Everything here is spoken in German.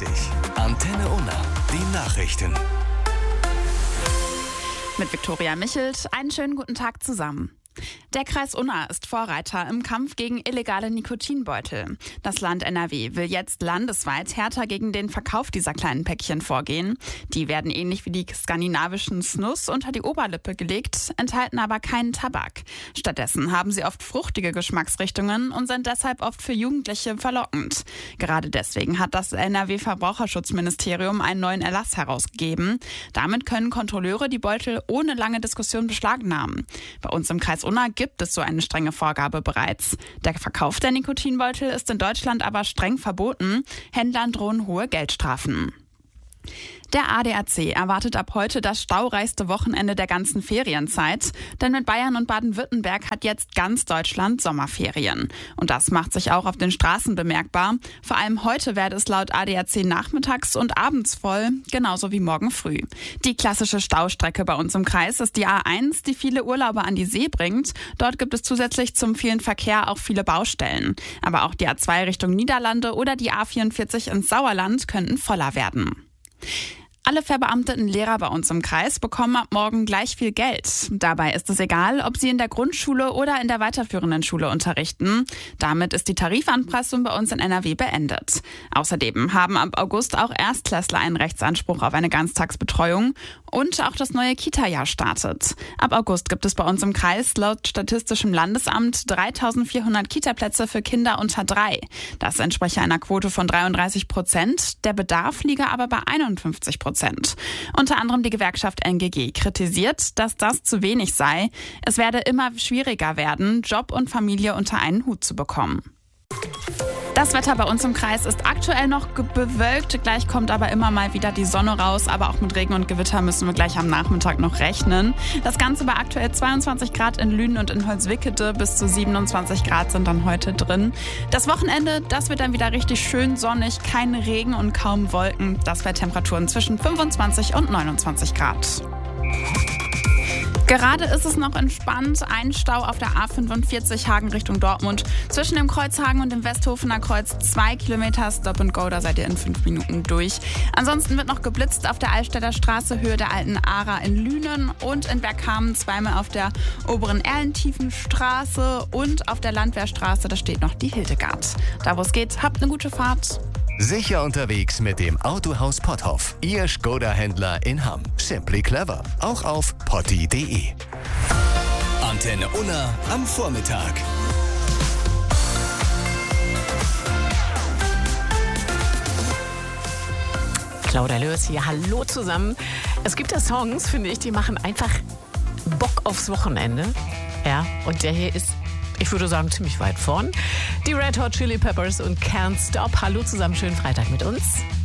Antenne Unna, die Nachrichten. Mit Viktoria Michelt, einen schönen guten Tag zusammen. Der Kreis Unna ist Vorreiter im Kampf gegen illegale Nikotinbeutel. Das Land NRW will jetzt landesweit härter gegen den Verkauf dieser kleinen Päckchen vorgehen. Die werden ähnlich wie die skandinavischen Snus unter die Oberlippe gelegt, enthalten aber keinen Tabak. Stattdessen haben sie oft fruchtige Geschmacksrichtungen und sind deshalb oft für Jugendliche verlockend. Gerade deswegen hat das NRW-Verbraucherschutzministerium einen neuen Erlass herausgegeben. Damit können Kontrolleure die Beutel ohne lange Diskussion beschlagnahmen. Bei uns im Kreis Unna gibt es so eine strenge Vorgabe bereits. Der Verkauf der Nikotinbeutel ist in Deutschland aber streng verboten. Händlern drohen hohe Geldstrafen. Der ADAC erwartet ab heute das staureichste Wochenende der ganzen Ferienzeit. Denn mit Bayern und Baden-Württemberg hat jetzt ganz Deutschland Sommerferien. Und das macht sich auch auf den Straßen bemerkbar. Vor allem heute werde es laut ADAC nachmittags und abends voll, genauso wie morgen früh. Die klassische Staustrecke bei uns im Kreis ist die A1, die viele Urlauber an die See bringt. Dort gibt es zusätzlich zum vielen Verkehr auch viele Baustellen. Aber auch die A2 Richtung Niederlande oder die A44 ins Sauerland könnten voller werden. Alle verbeamteten Lehrer bei uns im Kreis bekommen ab morgen gleich viel Geld. Dabei ist es egal, ob sie in der Grundschule oder in der weiterführenden Schule unterrichten. Damit ist die Tarifanpassung bei uns in NRW beendet. Außerdem haben ab August auch Erstklässler einen Rechtsanspruch auf eine Ganztagsbetreuung. Und auch das neue Kita-Jahr startet. Ab August gibt es bei uns im Kreis laut Statistischem Landesamt 3.400 Kita-Plätze für Kinder unter 3. Das entspreche einer Quote von 33%. Der Bedarf liege aber bei 51%. Unter anderem die Gewerkschaft NGG kritisiert, dass das zu wenig sei. Es werde immer schwieriger werden, Job und Familie unter einen Hut zu bekommen. Das Wetter bei uns im Kreis ist aktuell noch bewölkt, gleich kommt aber immer mal wieder die Sonne raus, aber auch mit Regen und Gewitter müssen wir gleich am Nachmittag noch rechnen. Das Ganze bei aktuell 22 Grad in Lünen und in Holzwickede, bis zu 27 Grad sind dann heute drin. Das Wochenende, das wird dann wieder richtig schön sonnig, kein Regen und kaum Wolken. Das bei Temperaturen zwischen 25 und 29 Grad. Gerade ist es noch entspannt. Ein Stau auf der A45 Hagen Richtung Dortmund. Zwischen dem Kreuz Hagen und dem Westhofener Kreuz 2 Kilometer Stop and Go. Da seid ihr in 5 Minuten durch. Ansonsten wird noch geblitzt auf der Altstädter Straße, Höhe der alten Ara in Lünen und in Bergkamen zweimal auf der oberen Erlentiefenstraße und auf der Landwehrstraße. Da steht noch die Hildegard. Da wo es geht, habt eine gute Fahrt. Sicher unterwegs mit dem Autohaus Potthoff. Ihr Skoda-Händler in Hamm. Simply clever. Auch auf potti.de. Antenne Unna am Vormittag. Claudia Lörs hier, hallo zusammen. Es gibt da Songs, finde ich, die machen einfach Bock aufs Wochenende. Ja, und der hier ist, ich würde sagen, ziemlich weit vorn. Die Red Hot Chili Peppers und Can't Stop. Hallo zusammen, schönen Freitag mit uns.